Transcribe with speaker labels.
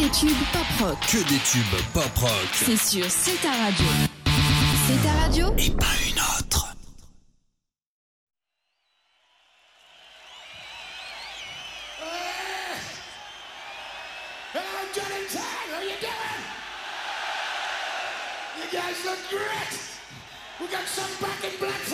Speaker 1: des tubes pop rock.
Speaker 2: Que des tubes pop rock.
Speaker 1: C'est sûr, c'est ta radio. C'est ta radio
Speaker 2: et pas une autre.
Speaker 3: Hello, Johnny Tang, how you doing? You guys look great. We got some back in black